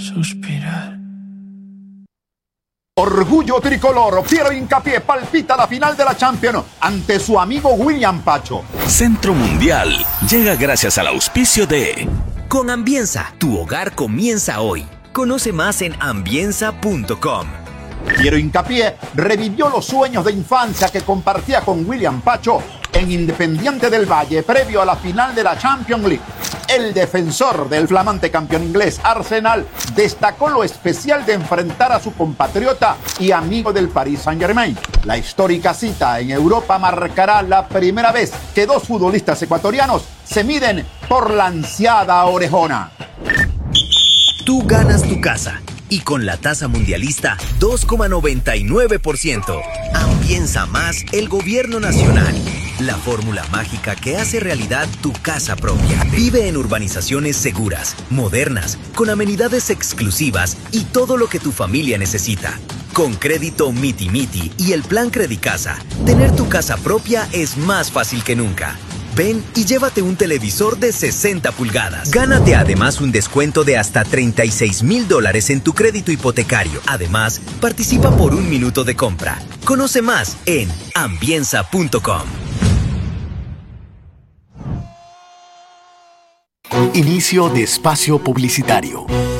Suspirar. Orgullo tricolor, Piero Hincapié palpita la final de la Champions ante su amigo William Pacho. Centro Mundial llega gracias al auspicio de... Con Ambienza, tu hogar comienza hoy. Conoce más en ambienza.com. Piero Hincapié revivió los sueños de infancia que compartía con William Pacho en Independiente del Valle previo a la final de la Champions League. El defensor del flamante campeón inglés Arsenal destacó lo especial de enfrentar a su compatriota y amigo del Paris Saint-Germain. La histórica cita en Europa marcará la primera vez que dos futbolistas ecuatorianos se miden por la ansiada orejona. Tú ganas tu casa y con la tasa mundialista 2,99%. Ambienza más el gobierno nacional. La fórmula mágica que hace realidad tu casa propia. Vive en urbanizaciones seguras, modernas, con amenidades exclusivas y todo lo que tu familia necesita. Con crédito Miti Miti y el plan Credicasa, tener tu casa propia es más fácil que nunca. Ven y llévate un televisor de 60 pulgadas. Gánate además un descuento de hasta $36,000 en tu crédito hipotecario. Además, participa por 1 minuto de compra. Conoce más en ambienza.com. Inicio de espacio publicitario.